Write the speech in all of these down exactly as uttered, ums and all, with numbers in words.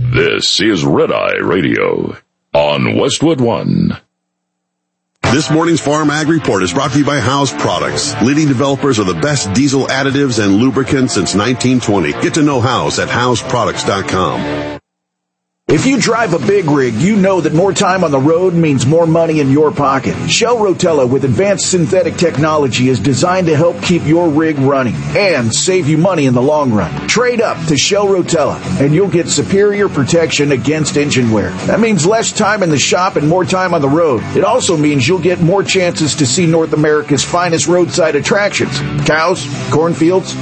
This is Red Eye Radio on Westwood One. This morning's Farm Ag Report is brought to you by House Products, leading developers of the best diesel additives and lubricants since nineteen twenty. Get to know House at house products dot com. If you drive a big rig, you know that more time on the road means more money in your pocket. Shell Rotella with advanced synthetic technology is designed to help keep your rig running and save you money in the long run. Trade up to Shell Rotella and you'll get superior protection against engine wear. That means less time in the shop and more time on the road. It also means you'll get more chances to see North America's finest roadside attractions. Cows, cornfields,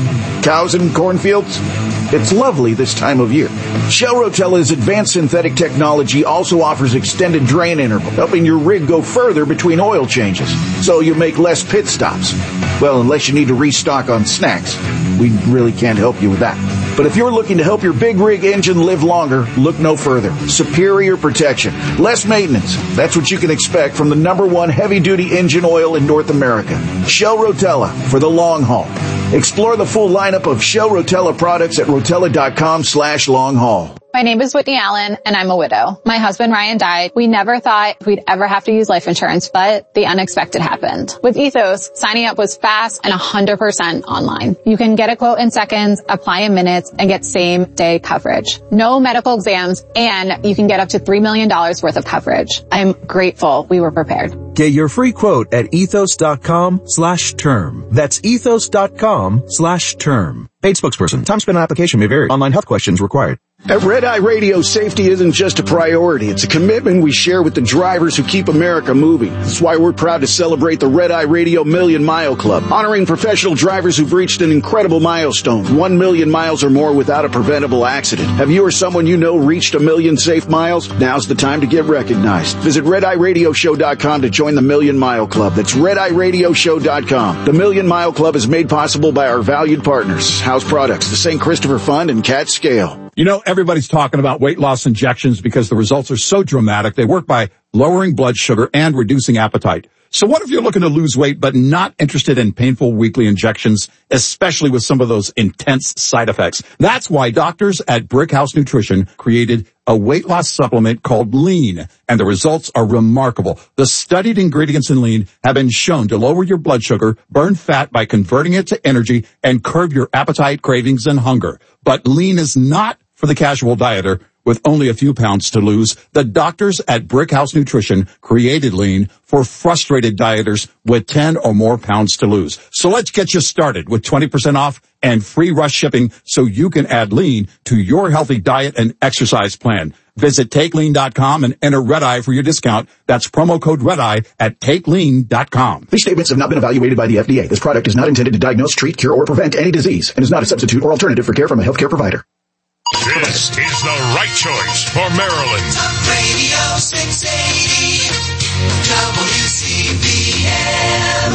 cows and cornfields. It's lovely this time of year. Shell Rotella's advanced synthetic technology also offers extended drain interval, helping your rig go further between oil changes, so you make less pit stops. Well, unless you need to restock on snacks. We really can't help you with that. But if you're looking to help your big rig engine live longer, look no further. Superior protection, less maintenance. That's what you can expect from the number one heavy-duty engine oil in North America. Shell Rotella for the long haul. Explore the full lineup of Shell Rotella products at rotella.com slash long haul. My name is Whitney Allen, and I'm a widow. My husband, Ryan, died. We never thought we'd ever have to use life insurance, but the unexpected happened. With Ethos, signing up was fast and one hundred percent online. You can get a quote in seconds, apply in minutes, and get same-day coverage. No medical exams, and you can get up to three million dollars worth of coverage. I'm grateful we were prepared. Get your free quote at ethos.com slash term. That's ethos.com slash term. Paid spokesperson. Time spent on application may vary. Online health questions required. At Red Eye Radio, safety isn't just a priority. It's a commitment we share with the drivers who keep America moving. That's why we're proud to celebrate the Red Eye Radio Million Mile Club, honoring professional drivers who've reached an incredible milestone, one million miles or more without a preventable accident. Have you or someone you know reached a million safe miles? Now's the time to get recognized. Visit red eye radio show dot com to join the Million Mile Club. That's red eye radio show dot com. The Million Mile Club is made possible by our valued partners, House Products, the Saint Christopher Fund, and Cat Scale. You know, everybody's talking about weight loss injections because the results are so dramatic. They work by lowering blood sugar and reducing appetite. So what if you're looking to lose weight but not interested in painful weekly injections, especially with some of those intense side effects? That's why doctors at Brickhouse Nutrition created a weight loss supplement called Lean, and the results are remarkable. The studied ingredients in Lean have been shown to lower your blood sugar, burn fat by converting it to energy, and curb your appetite, cravings, and hunger. But Lean is not for the casual dieter with only a few pounds to lose. The doctors at Brickhouse Nutrition created Lean for frustrated dieters with ten or more pounds to lose. So let's get you started with twenty percent off and free rush shipping so you can add Lean to your healthy diet and exercise plan. Visit take lean dot com and enter Red Eye for your discount. That's promo code Red Eye at take lean dot com. These statements have not been evaluated by the F D A. This product is not intended to diagnose, treat, cure, or prevent any disease and is not a substitute or alternative for care from a healthcare provider. This is the right choice for Maryland. Talk Radio six eighty, W C B M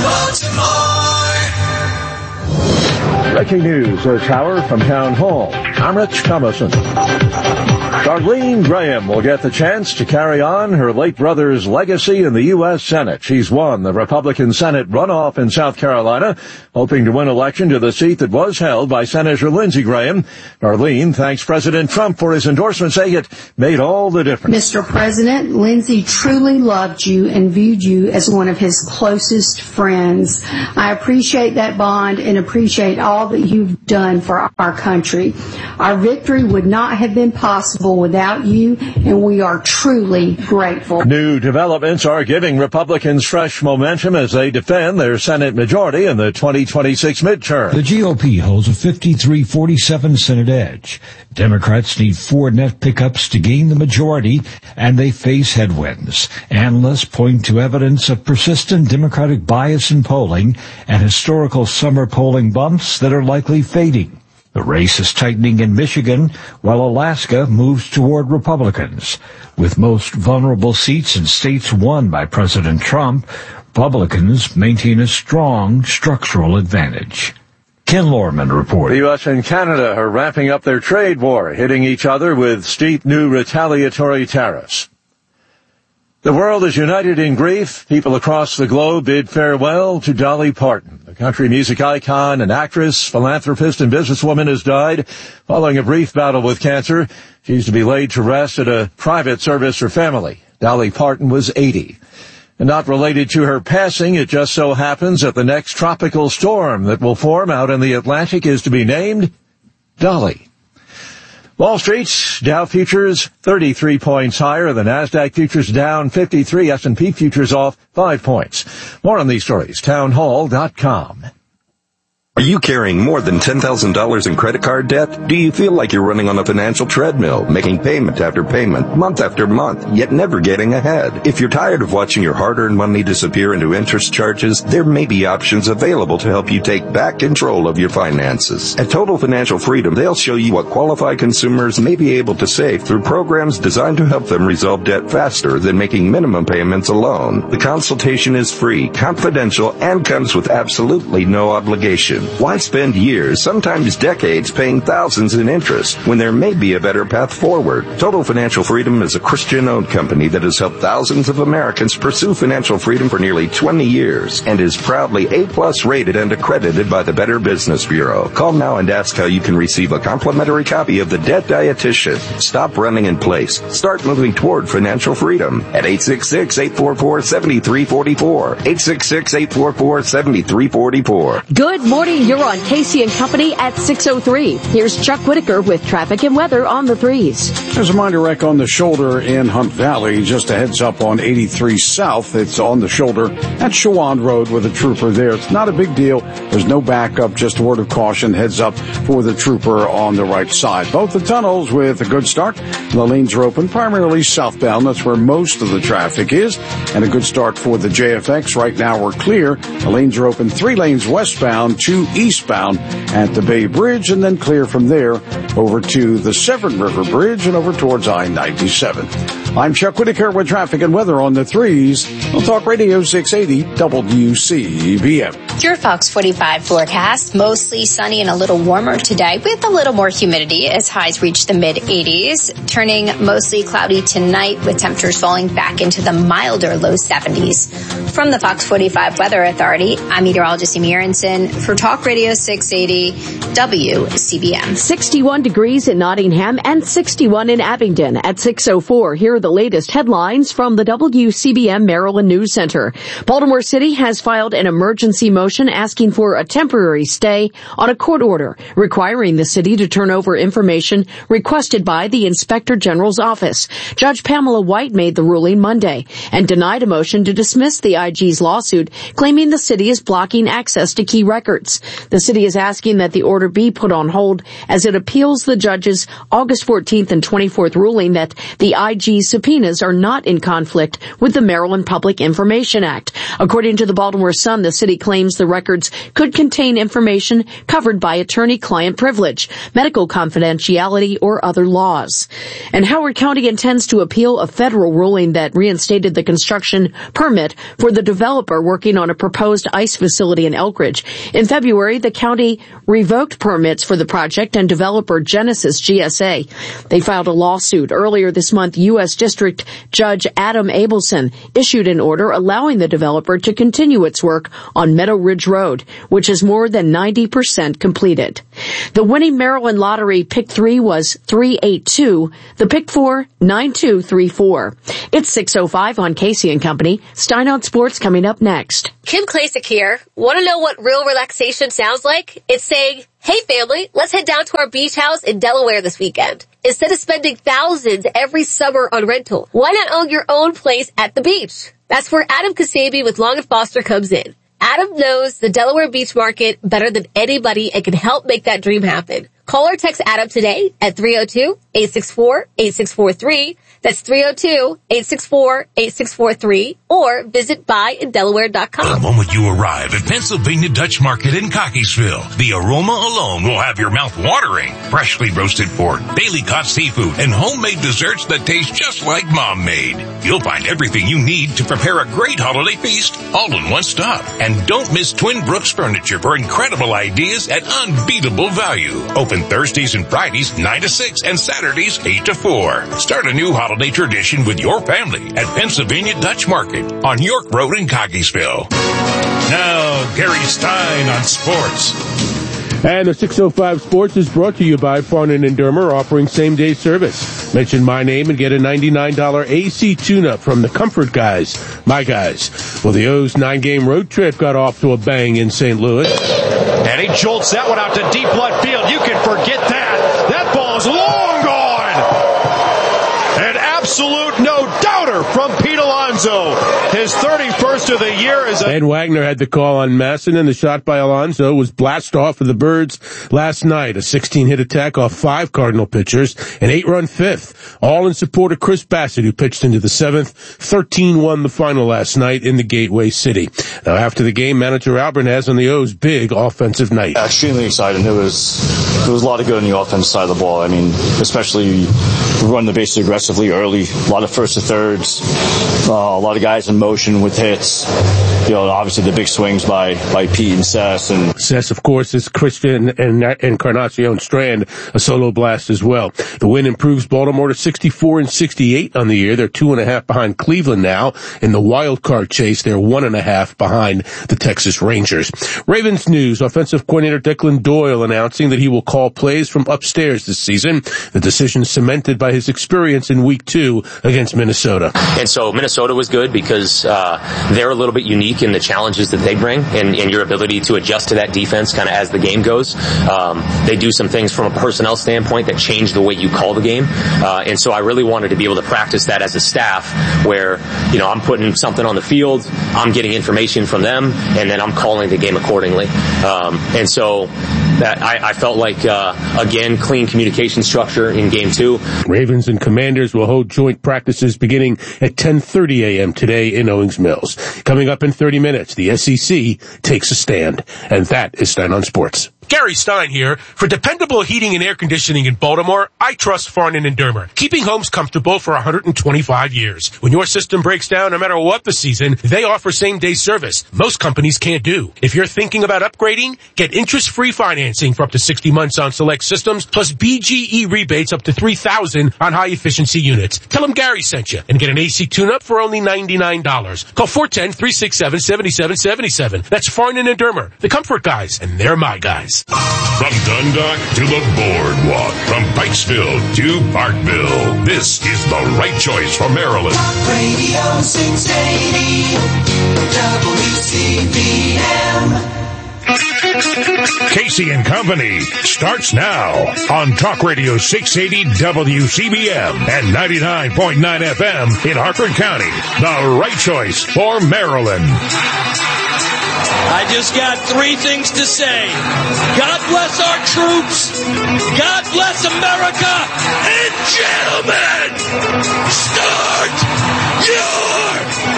Baltimore. Breaking news this hour from Town Hall. I'm Rich Thomason. Darlene Graham will get the chance to carry on her late brother's legacy in the U S Senate. She's won the Republican Senate runoff in South Carolina, hoping to win election to the seat that was held by Senator Lindsey Graham. Darlene thanks President Trump for his endorsement, saying it made all the difference. Mister President, Lindsey truly loved you and viewed you as one of his closest friends. I appreciate that bond and appreciate all that you've done for our country. Our victory would not have been possible without you, and we are truly grateful. New developments are giving Republicans fresh momentum as they defend their Senate majority in the twenty twenty-six midterm. The G O P holds a fifty-three forty-seven Senate edge. Democrats need four net pickups to gain the majority, and they face headwinds. Analysts point to evidence of persistent Democratic bias in polling and historical summer polling bumps that are likely fading. The race is tightening in Michigan, while Alaska moves toward Republicans. With most vulnerable seats in states won by President Trump, Republicans maintain a strong structural advantage. Ken Lorman reporting. The U S and Canada are wrapping up their trade war, hitting each other with steep new retaliatory tariffs. The world is united in grief. People across the globe bid farewell to Dolly Parton. The country music icon and actress, philanthropist, and businesswoman has died following a brief battle with cancer. She's to be laid to rest at a private service for family. Dolly Parton was eighty. And not related to her passing, it just so happens that the next tropical storm that will form out in the Atlantic is to be named Dolly. Wall Street, Dow futures thirty-three points higher. The NASDAQ futures down fifty-three. S and P futures off five points. More on these stories, town hall dot com. Are you carrying more than ten thousand dollars in credit card debt? Do you feel like you're running on a financial treadmill, making payment after payment, month after month, yet never getting ahead? If you're tired of watching your hard-earned money disappear into interest charges, there may be options available to help you take back control of your finances. At Total Financial Freedom, they'll show you what qualified consumers may be able to save through programs designed to help them resolve debt faster than making minimum payments alone. The consultation is free, confidential, and comes with absolutely no obligation. Why spend years, sometimes decades, paying thousands in interest when there may be a better path forward? Total Financial Freedom is a Christian-owned company that has helped thousands of Americans pursue financial freedom for nearly twenty years and is proudly A-plus rated and accredited by the Better Business Bureau. Call now and ask how you can receive a complimentary copy of The Debt Dietitian. Stop running in place. Start moving toward financial freedom at eight six six, eight four four, seven three four four. eight six six, eight four four, seven three four four. Good morning. You're on Casey and Company at six oh three. Here's Chuck Whitaker with traffic and weather on the threes. There's a minor wreck on the shoulder in Hunt Valley. Just a heads up on eighty-three South. It's on the shoulder at Shawand Road with a trooper there. It's not a big deal. There's no backup, just a word of caution. Heads up for the trooper on the right side. Both the tunnels with a good start. The lanes are open primarily southbound. That's where most of the traffic is. And a good start for the J F X. Right now we're clear. The lanes are open. Three lanes westbound, two eastbound at the Bay Bridge, and then clear from there over to the Severn River Bridge and over towards I ninety-seven. I'm Chuck Whitaker with traffic and weather on the threes. On Talk Radio six eighty W C B M. Your Fox forty-five forecast, mostly sunny and a little warmer today with a little more humidity as highs reach the mid eighties, turning mostly cloudy tonight with temperatures falling back into the milder low seventies. From the Fox forty-five Weather Authority, I'm meteorologist Amy Aronson for Talk Radio six eighty W C B M. sixty-one degrees in Nottingham and sixty-one in Abingdon at six oh four. Here are the latest headlines from the W C B M Maryland News Center. Baltimore City has filed an emergency motion asking for a temporary stay on a court order requiring the city to turn over information requested by the Inspector General's office. Judge Pamela White made the ruling Monday and denied a motion to dismiss the I G's lawsuit, claiming the city is blocking access to key records. The city is asking that the order be put on hold as it appeals the judge's August fourteenth and twenty-fourth ruling that the I G's subpoenas are not in conflict with the Maryland Public Information Act. According to the Baltimore Sun, the city claims the records could contain information covered by attorney-client privilege, medical confidentiality, or other laws. And Howard County intends to appeal a federal ruling that reinstated the construction permit for the developer working on a proposed ICE facility in Elkridge. In February, the county revoked permits for the project and developer Genesis G S A. They filed a lawsuit. Earlier this month, U S District Judge Adam Abelson issued an order allowing the developer to continue its work on Meadow Ridge Road, which is more than ninety percent completed. The winning Maryland Lottery Pick three was three eight two, the Pick four, nine two three four. It's six oh five on Casey and Company. Stein on Sports coming up next. Kim Klasick here. Want to know what real relaxation sounds like? It's saying, hey family, let's head down to our beach house in Delaware this weekend. Instead of spending thousands every summer on rental, why not own your own place at the beach? That's where Adam Kasabi with Long and Foster comes in. Adam knows the Delaware beach market better than anybody and can help make that dream happen. Call or text Adam today at three oh two, eight six four, eight six four three. That's three oh two, eight six four, eight six four three, or visit buy in delaware dot com. The moment you arrive at Pennsylvania Dutch Market in Cockeysville, the aroma alone will have your mouth watering. Freshly roasted pork, daily caught seafood, and homemade desserts that taste just like Mom made. You'll find everything you need to prepare a great holiday feast, all in one stop. And don't miss Twin Brooks Furniture for incredible ideas at unbeatable value. Open Thursdays and Fridays, nine to six, and Saturdays Saturdays eight to four. Start a new holiday tradition with your family at Pennsylvania Dutch Market on York Road in Cockeysville. Now, Gary Stein on sports. And the six oh five Sports is brought to you by Farnan and Dermer, offering same-day service. Mention my name and get a ninety-nine dollars A C tune-up from the Comfort Guys, my guys. Well, the O's nine-game road trip got off to a bang in Saint Louis. And he jolts that one out to deep left field. You can forget that. That ball is long gone. An absolute no-doubter from Pete Alonso. His thirty-first of the year is a... Ed Wagner had the call on Masson, and the shot by Alonso was blasted off of the Birds last night. A sixteen-hit attack off five Cardinal pitchers, an eight-run fifth, all in support of Chris Bassett, who pitched into the seventh. thirteen one the final last night in the Gateway City. Now, after the game, manager Albert has on the O's big offensive night. Extremely exciting. It was, there was a lot of good on the offensive side of the ball. I mean, especially run the bases aggressively early, a lot of first to thirds, uh, a lot of guys in motion with hits. You know, obviously the big swings by, by Pete and Sess. And Sess, of course, is Christian and Encarnacion Strand, a solo blast as well. The win improves Baltimore to sixty-four and sixty-eight on the year. They're two and a half behind Cleveland now. In the wild card chase, they're one and a half behind the Texas Rangers. Ravens news, offensive coordinator Declan Doyle announcing that he will call plays from upstairs this season. The decision cemented by his experience in week two against Minnesota. And so Minnesota was good because uh they're a little bit unique in the challenges that they bring and, and your ability to adjust to that defense kind of as the game goes. Um, they do some things from a personnel standpoint that change the way you call the game. Uh, and so I really wanted to be able to practice that as a staff where, you know, I'm putting something on the field, I'm getting information from them, and then I'm calling the game accordingly. Um, and so that I, I felt like, uh, again, clean communication structure in game two. Ravens and Commanders will hold joint practices beginning at ten thirty a.m. today in Owings Mills. Coming up in thirty minutes, the S E C takes a stand. And that is Stein on Sports. Gary Stein here. For dependable heating and air conditioning in Baltimore, I trust Farnan and Dermer, keeping homes comfortable for one hundred twenty-five years. When your system breaks down, no matter what the season, they offer same-day service. Most companies can't do. If you're thinking about upgrading, get interest-free financing for up to sixty months on select systems, plus B G E rebates up to three thousand dollars on high-efficiency units. Tell them Gary sent you and get an A C tune-up for only ninety-nine dollars. Call four one zero, three six seven, seven seven seven seven. That's Farnan and Dermer, the Comfort Guys, and they're my guys. From Dundalk to the Boardwalk, from Pikesville to Parkville, this is the right choice for Maryland. Radio six eighty W C B M. Casey and Company starts now on Talk Radio six eighty W C B M and ninety-nine point nine F M in Harford County. The right choice for Maryland. I just got three things to say. God bless our troops. God bless America. And gentlemen, start your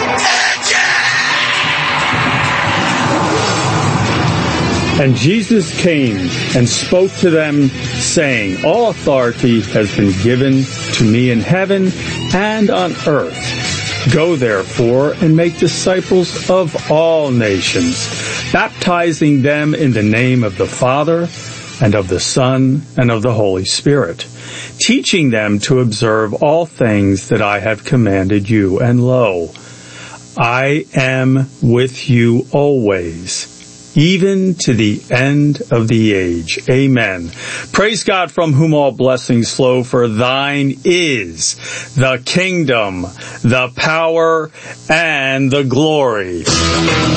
engine! And Jesus came and spoke to them, saying, all authority has been given to me in heaven and on earth. Go therefore and make disciples of all nations, baptizing them in the name of the Father and of the Son and of the Holy Spirit, teaching them to observe all things that I have commanded you. And lo, I am with you always, even to the end of the age. Amen. Praise God, from whom all blessings flow, for thine is the kingdom, the power, and the glory.